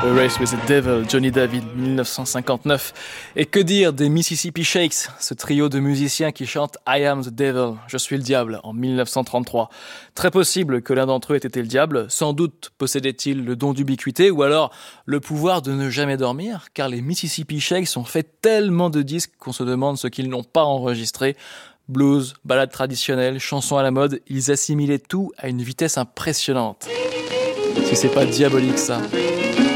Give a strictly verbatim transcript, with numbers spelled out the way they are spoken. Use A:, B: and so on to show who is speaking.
A: A Race with the Devil, Johnny David, dix-neuf cent cinquante-neuf. Et que dire des Mississippi Shakes, ce trio de musiciens qui chantent I Am the Devil, je suis le diable, en dix-neuf cent trente-trois. Très possible que l'un d'entre eux ait été le diable, sans doute possédait-il le don d'ubiquité ou alors le pouvoir de ne jamais dormir, car les Mississippi Shakes ont fait tellement de disques qu'on se demande ce qu'ils n'ont pas enregistré. Blues, ballades traditionnelles, chansons à la mode, ils assimilaient tout à une vitesse impressionnante. Si c'est pas diabolique ça.